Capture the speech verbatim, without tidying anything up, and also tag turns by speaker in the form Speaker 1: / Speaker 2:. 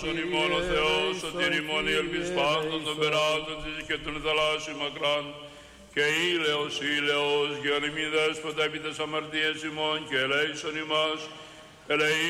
Speaker 1: Σον ημών ο Θεός, σωτήρ ημών η ελπίς πάντων των περάτων της και των θαλάσσιων μακράν, και ήλαιος, ήλαιος, γεωνυμί δέσποτα επί τες αμαρτίες ημών, και ελέησον ημάς, ελεή